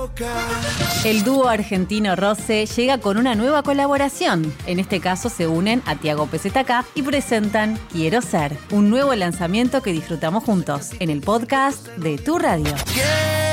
El dúo argentino Roce llega con una nueva colaboración. En este caso se unen a Tiago PZK y presentan Quiero Ser, un nuevo lanzamiento que disfrutamos juntos en el podcast de Tu Radio.